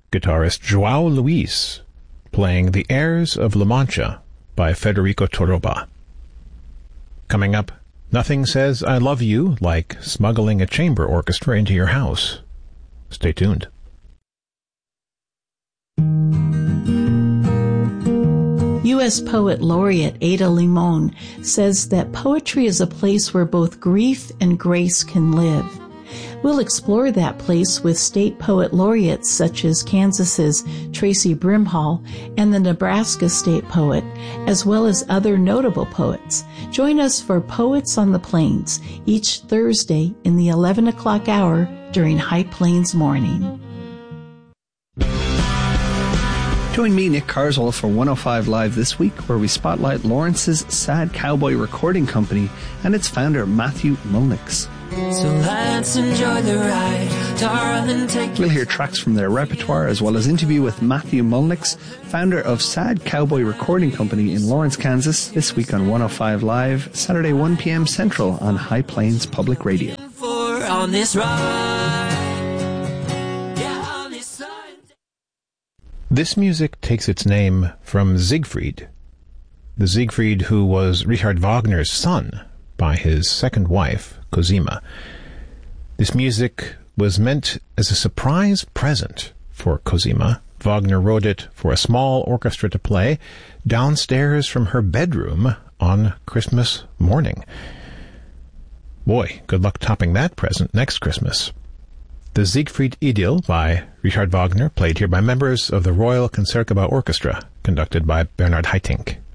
guitarist João Luis, playing the airs of La Mancha by Federico Torroba. Coming up, nothing says I love you like smuggling a chamber orchestra into your house. Stay tuned. U.S. Poet Laureate Ada Limon says that poetry is a place where both grief and grace can live. We'll explore that place with state poet laureates such as Kansas's Tracy Brimhall and the Nebraska state poet, as well as other notable poets. Join us for Poets on the Plains each Thursday in the 11 o'clock hour during High Plains Morning. Join me, Nick Carswell, for 105 Live this week, where we spotlight Lawrence's Sad Cowboy Recording Company and its founder, Matthew Mulnix. So let's enjoy the ride, darling, take. We'll hear tracks from their repertoire, as well as interview with Matthew Mulnix, founder of Sad Cowboy Recording Company in Lawrence, Kansas, this week on 105 Live, Saturday 1 p.m. Central on High Plains Public Radio. On this ride. This music takes its name from Siegfried, the Siegfried who was Richard Wagner's son by his second wife, Cosima. This music was meant as a surprise present for Cosima. Wagner wrote it for a small orchestra to play downstairs from her bedroom on Christmas morning. Boy, good luck topping that present next Christmas. The Siegfried Idyll by Richard Wagner, played here by members of the Royal Concertgebouw Orchestra, conducted by Bernard Haitink.